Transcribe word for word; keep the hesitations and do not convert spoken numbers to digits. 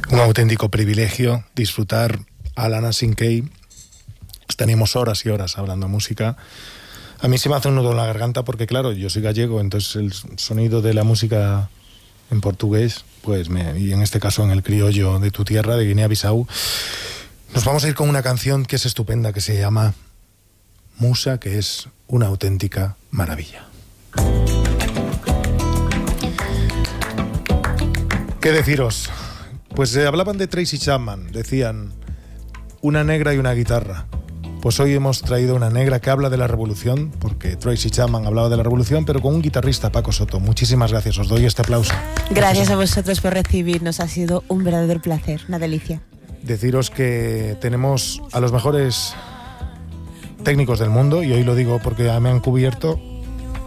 un auténtico privilegio disfrutar a Lana Sinkay. Tenemos horas y horas hablando de música. A mí se me hace un nudo en la garganta porque, claro, yo soy gallego, entonces el sonido de la música en portugués, pues me, y en este caso en el criollo de tu tierra, de Guinea-Bissau, nos vamos a ir con una canción que es estupenda, que se llama Musa, que es una auténtica maravilla. ¿Qué deciros? Pues eh, hablaban de Tracy Chapman, decían una negra y una guitarra. Pues hoy hemos traído una negra que habla de la revolución, porque Tracy Chapman hablaba de la revolución, pero con un guitarrista, Paco Soto. Muchísimas gracias, os doy este aplauso. Gracias a vosotros por recibirnos, ha sido un verdadero placer, una delicia. Deciros que tenemos a los mejores técnicos del mundo, y hoy lo digo porque me han cubierto